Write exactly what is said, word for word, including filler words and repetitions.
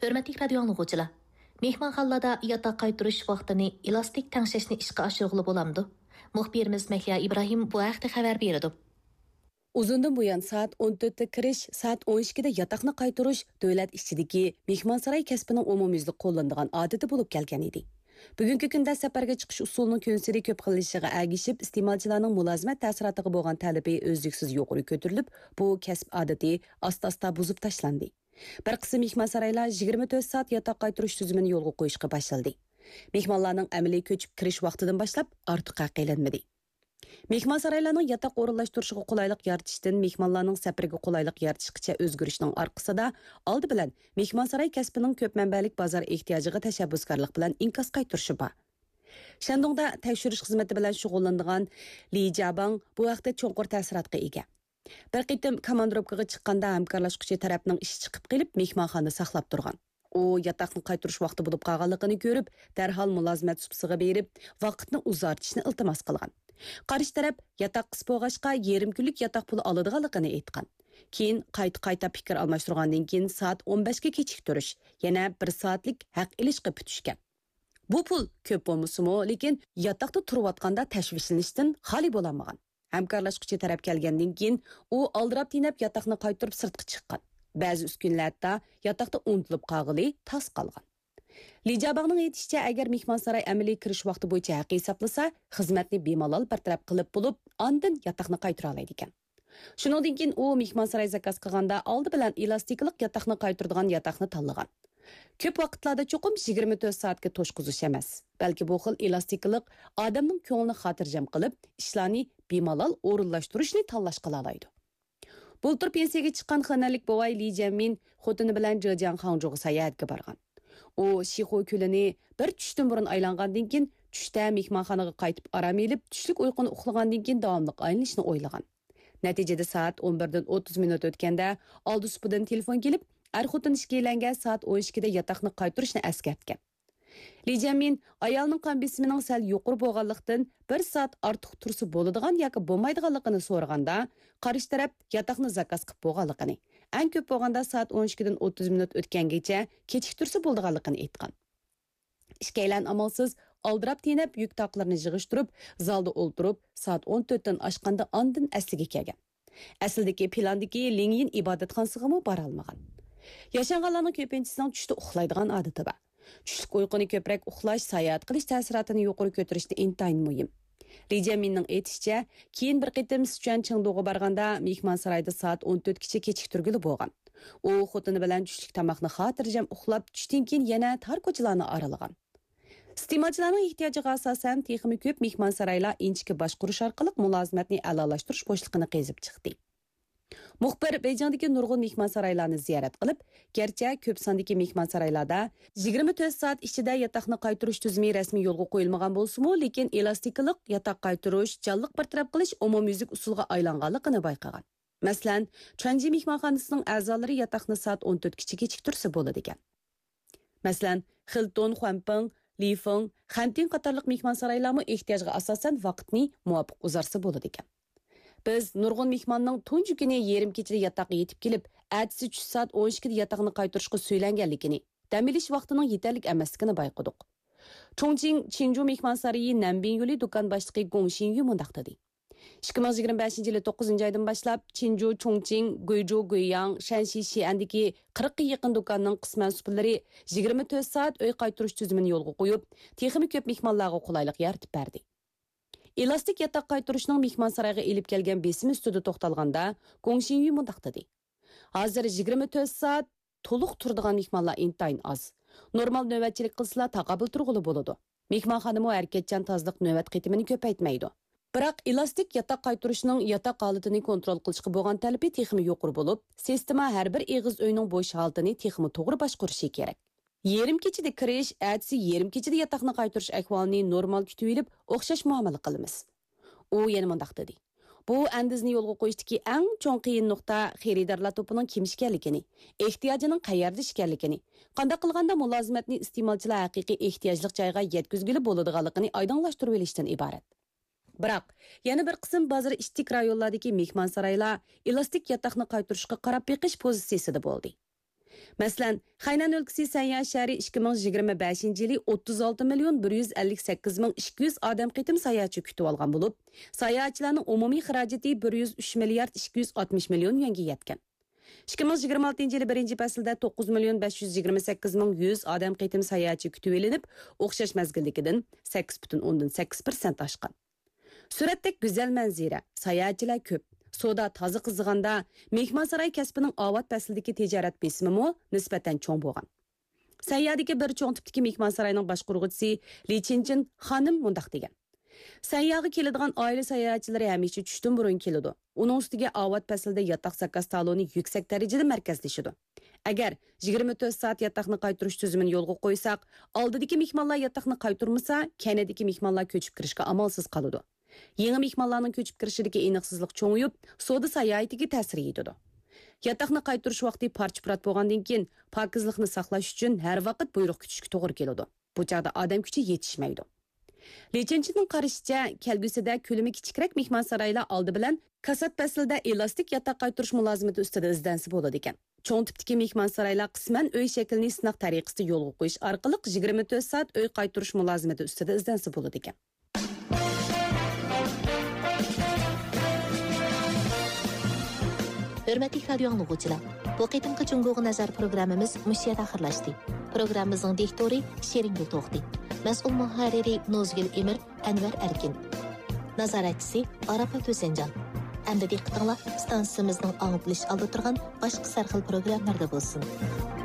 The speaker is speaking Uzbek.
Hörmətli radio anlıqçılar, mehmonxonalarda yataq qaytırış vaqtini elastik təngshashni ishga oshirg'ili bo'lamdi. Muxbirimiz Mahliya Ibrohim bu haqda xabar berdi. Uzundan buyon soat o'n to'rtda kirish, soat o'n ikkida yataqni qaytarish davlat ichidagi mehmonsaroy kasbining umumyuzlik qo'llanadigan odati bo'lib kelgan edi. Bugungi kunda safarga chiqish usulining konseri ko'p qilishiga agishib, iste'molchilarning mulozimat ta'siriga bo'lgan talabi o'zliksiz yuqori ko'tarilib, bu kasb odati asta-asta buzib tashlandi. Bir qism mehmonsaroylar yigirma to'rt soat yataq qaytarish tizimini yo'lga qo'yishga boshladi. Mehmonlarning amaliy ko'chib kirish vaqtidan boshlab ortiq qaqilanmadi. Mehmonsaroylarning yataq o'rinlashtirishiga qulaylik yaratishdan mehmonlarning safariga qulaylik yaratishgacha o'zgarishning orqasida oldi bilan mehmonsaroy kasbining ko'p manbalik bozor ehtiyojiga tashabbuskorlik bilan inkas qaytirishi bor. Shandongda tekshirish xizmati bilan shug'ullanadigan Li Jabang bu vaqtda cho'nqur ta'sirotga ega. Bir qitim komandirovkaga chiqqanda hamkorlashuvchi tarafning ishi chiqib qilib mehmonxona saqlab turgan. U yataqni qaytirish vaqti bo'lib qolganligini ko'rib, darhol mulozimat subsiga berib, vaqtni uzartishni iltimos qilgan. Qarshi taraf yataq qisib bo'lg'achqa yarim kunlik yataq puli oladiganligini aytgan. Keyin qayta-qayta fikr almashtirgandan keyin soat o'n beshga kechiktirish, yana bir soatlik haq ilishga putishgan. Bu pul ko'p bo'lmasa-mu, lekin yataqda turayotganda tashvishlanishdan xoli bo'lamagan. Hamkorlashuvchi taraf kelgandan keyin u aldirab tinab yataqni qaytarib sirtga chiqqan. Ba'zi uskunlarda yataqda unutilib qolg'ili tas qolgan. Lijabag'ning aytishicha, agar mehmonsaroy amaliy kirish vaqti bo'yicha haq hisoblasa, xizmatni bemalol bartaraf qilib bo'lib, ondan yataqni qaytara oladi ekan. Shuningdek keyin u mehmonsaroy zakaz qilganda oldi bilan elastiklik yataqni qaytaradigan yataqni tanlagan. Ko'p vaqtlarda cho'qim yigirma to'rt soatga to'shqizish emas, balki bu xil elastiklik odamning ko'nglini xotirjam qilib, ishlarni bemalol o'rinlashtirishni tanlash qila oladi. Bultur pensiyaga chiqqan xonalik bovay Li Jianmin xotini bilan Zhejiang Hangzhouga sayohatga borgan. U Shixo ko'lini bir tushdan burun aylangandan keyin tushda mehmonxonaga qaytib aram elib, tushlik uyquni uxlagandan keyin davomli aylanishni o'ylagan. Natijada soat o'n birdan o'ttiz minut o'tganda oldi supidan telefon kelib, er-xotin ishga elangan soat o'n ikkida yataqni qaytarishni eskartgan. Li Jianmin ayolning qon besimining sal yuqori bo'lganlikdan bir soat ortiq tursa bo'ladigan yoki bo'lmaydiganligini so'raganda, qarshi taraf yataqni zakaz qilib bo'lganligini, eng ko'p bo'lganda soat o'n ikkidan o'ttiz minut o'tgangacha kechiktirsa bo'ladiganligini aytgan. Ishkaylan amalsiz oldirab tinib yuk taqlarni yig'ishtirib, zalda o'ltirib, soat o'n to'rtdan oshganda ondan asliga kelgan. Aslidagi plandagi Lingyin ibodatxonasiga mo bora olmagan. Yashanganlarning ko'pinchisining tushda uxlaydigan odati bor. Tushlik uyquni ko'proq uxlash, sayohat qilish ta'siratini yuqori ko'tarishda intayin muhim. Li Jianminning aytishicha, keyin bir qitim Sichuan Chengduga borganda mehmonsaroyda soat o'n to'rtgacha kechiktirgili bo'lgan. U xotini bilan tushlik tomoqni xotirjam uxlab, tushdan keyin yana tar ko'chalarni aralagan. Iste'molchilarning ehtiyojiga asosan texnik ko'p mehmonsaroylar inchki boshqarish orqali mulozimatni a'lolashtirish bo'shliqini qezib chiqdi. Muxbir Beijingdagi nurg'un mehmonsaroylarni ziyorat qilib, garchi ko'p sondagi mehmonsaroylarda yigirma to'rt soat ichida yataqni qaytarish tizimi rasmiy yo'lga qo'yilmagan bo'lsa-mu, lekin elastiklik yataq qaytarish, jonliq bartaraf qilish umumyuzlik usulga aylanganligini bayqagan. Masalan, Chanji mehmonxonasining a'zolari yataqni soat o'n to'rtgacha kechiktirsa bo'ladi ekan. Masalan, Hilton, Huanpeng, Lifeng, Hanting qatorliq mehmonsaroylarmi ehtiyojga asosan vaqtni muvofiq uzarsa bo'ladi ekan. Biz nurg'un mehmonning tunji kuni yarim kechada yataqqa yetib kelib, ertasi uch soat o'n ikkida yataqni qaytarishga söylanganligini, dam olish vaqtining yetarli emasligini bayqadik. Chongqing Qinzhou mehmonsaroyi Nanbin yo'li do'kon boshlig'i Gong Xinyu mundaq dedi. ikki ming yigirma beshinchi yil to'qqizinchi oydan boshlab Qinzhou, Chongqing, Guizhou, Guiyang, Shanxi, Xi'andagi qirqqa yaqin do'konning qisman supirlari yigirma to'rt soat uy qaytarish tizimini yo'lga qo'yib, texnik ko'p mehmonlarga qulaylik yaratib berdi. Elastik yataq qaytarishning mehmonsaroyga elib kelgan besim ustida to'xtalganda, Gong Xinyu mundaq dedi. Hozir yigirma to'rt soat to'liq turadigan mehmonlar intayin az. Normal navbatchilik qilsalar taqobil turg'ili bo'ladi. Mehmonxonami harakatchan tozliq navbat qitimini ko'paytmaydi. Biroq elastik yataq qaytarishning yataq holatini kontrol qilishga bo'lgan talabi texmi yuqori bo'lib, sistema har bir eg'iz uyning bo'sh holatini texmi to'g'ri boshqarishi kerak. Yarim kechada kirish, ertasi yarim kechada yataqni qaytarish ahvolini normal kutib olib, o'xshash muomala qilamiz. U yana mundaq dedi. Bu andizni yo'lga qo'yishdagi eng cho'ng qiyin nuqta xaridorlar to'pining kim ekanligini, ehtiyojining qayerda ekanligini, qanday qilganda mulozimatni iste'molchilar haqiqiy ehtiyojli joyga yetkazgili bo'ladiganligini oydinlashtirib olishdan iborat. Biroq, yana bir qism ba'zi ishtik rayonlardagi mehmonsaroylar elastik yataqni qaytarishga qarab beqish pozitsiyasida bo'ldi. Мәсәлән, Хайнан өлкәсе Сәйя шәһәре ikki ming yigirma beshinchi yili o'ttiz olti million bir yuz ellik sakkiz ming ikki yuz odam qitim sayohatchi kutib olgan bo'lib, sayohatchilarning umumiy xarajati bir yuz uch milliard ikki yuz oltmish million yuanga yetgan. ikki ming yigirma oltinchi yili birinchi faslda to'qqiz million besh yuz yigirma sakkiz ming yuz odam qitim sayohatchi kutib elinib, o'xshash mazgildagidan sakkiz butun o'ndan sakkiz persent oshgan. Suratdek go'zal manzara, sayohatchilar ko'p. Soda toza qizg'anda mehmonsaroy kasbining avvat faslidagi tijorat besimi nisbatan cho'ng bo'lgan. Sayyadagi bir cho'ng tipdagi mehmonsaroyning boshqaruvchisi Li Chinchin xonim mundaq degan. Sayyaga keladigan oila sayohatchilari hamisha tushdan burun keladi. Uning ustiga avvat faslida yotoq zakaz taloni yuksak darajada markazlashadi. Agar yigirma to'rt soat yotoqni qaytarish tizimini yo'lga qo'ysak, oldidagi mehmonlar yotoqni qaytarmasa, kanadagi mehmonlar ko'chib kirishga amalsiz qoladi. Yeni mehmonlarning ko'chib kirishidagi aniqsizlik cho'ngayib, soda sayohatiga ta'sir etadi. Yotoqni qaytarish vaqti parcha-purat bo'lgandan keyin pokizlikni saqlash uchun har vaqt buyruq kutishga to'g'ri keladi. Bu chaqda odam kuchi yetishmaydi. Lechenchining qarashicha, kelgusida ko'lami kichikroq mehmonsaroylar oldi bilan kasat faslida elastik yotoq qaytarish mulozimati ustida izdansi bo'ladi ekan. Cho'ng tipdagi mehmonsaroylar qisman uy shaklini sinaq tariqasida yo'lga qo'yish orqali yigirma to'rt soat uy qaytarish mulozimati ustida izdansi bo'ladi ekan. Hürmetli radyo anlıqçılar, bu qitimqi Cumhuriyet Nazar programımız müşiyat axırlaşdı. Programımızın diktori Şerin Gül Toxti. Məsul muharriri Nozgül Emir, Enver Erkin. Nazaratçısı Arapa Tösencan. Əmdə diqqətinizə stansiyamızın anlatılış aldı turğan başqa sərxil proqramlarda bolsun.